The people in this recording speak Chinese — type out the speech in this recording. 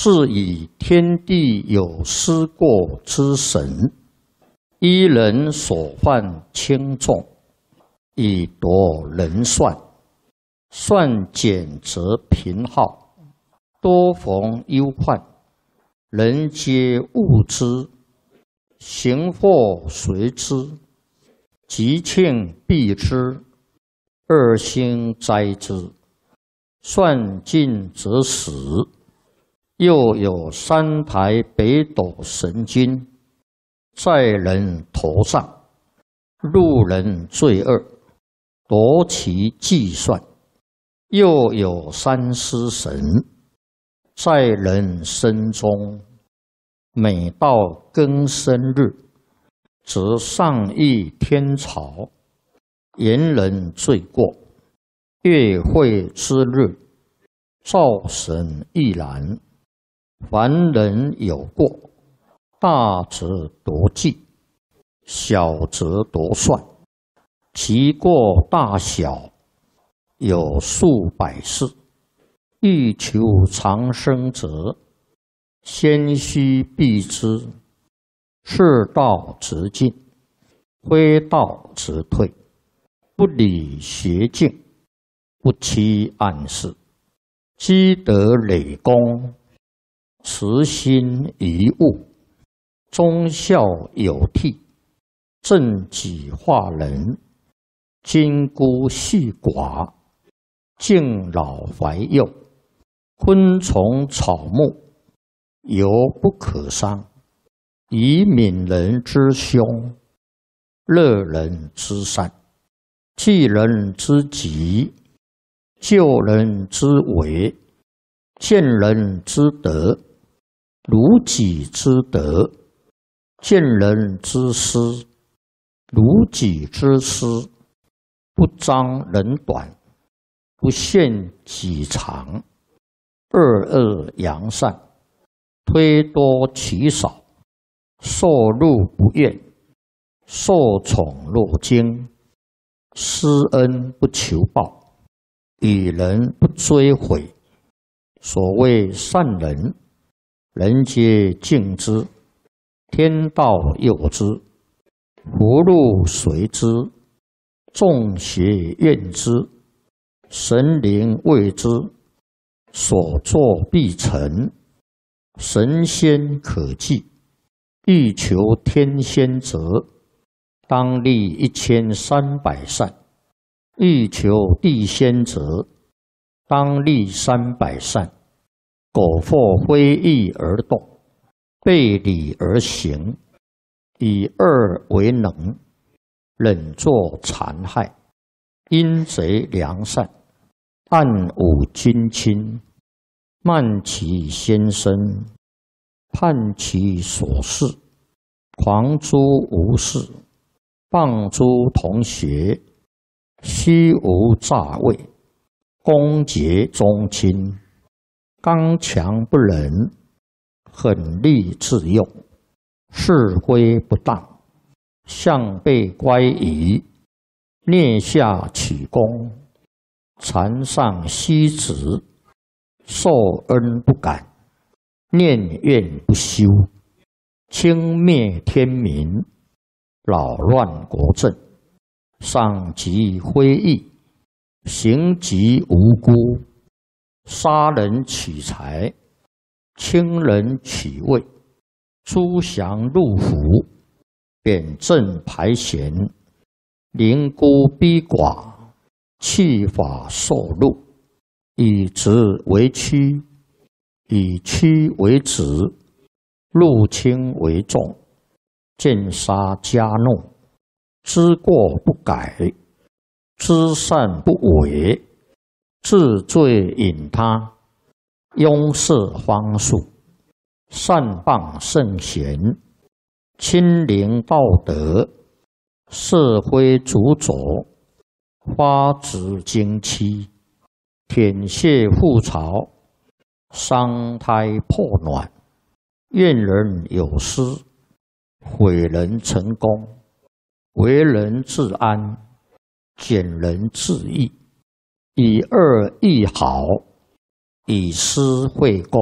是以天地有失过之神，依人所犯轻重，以夺人算。算减则贫耗，多逢忧患，人皆恶之。行祸随之，吉庆避之，恶星灾之。算尽则死。又有3台北斗神君在人头上，路人罪恶，夺其计算。又有3尸神在人身中，每到庚申日，则上议天朝，言人罪过。月会之日，灶神亦然。凡人有过，大则夺计，小则夺算。其过大小，有数百事。欲求长生者，先须避之。是道则进，非道则退。不理邪径，不欺暗室。积德累功，慈心遗物。忠孝有悌，正己化人。金孤细寡，敬老怀幼。昆虫草木，犹不可伤。以悯人之凶，乐人之善。济人之急，救人之危。见人之德，如己之德。见人之失，如己之失。不彰人短，不限己长。恶恶扬善，推多其少。受禄不怨，受宠若惊。施恩不求报，与人不追悔。所谓善人，人皆敬之。天道佑之，福禄随之。众邪怨之，神灵畏之。所作必成，神仙可祭。欲求天仙者，当立1300善；欲求地仙者，当立300善。苟或非义而动，背礼而行，以恶为能，忍作残害，阴贼良善，暗侮君亲，慢其先生，叛其所事，狂诛无事，谤诸同学，虚无诈伪，攻讦宗亲，刚强不仁，狠戾自用，是非不当，向背乖疑，蹑下取功，禅上息止，受恩不感，念怨不休，轻蔑天民，扰乱国政，伤及非义，行及无辜，杀人取财，轻人取位，诛降入府，贬正排贤，凌孤逼寡，弃法受禄，以直为屈，以屈为直，入轻为重，见杀加怒，知过不改，知善不为，治罪引他，拥塞荒树，善谤圣贤，亲临道德，社会主佐，发指经期，舔血覆巢，伤胎破卵，怨人有失，毁人成功，为人自安，减人自义，以恶易好，以私会公。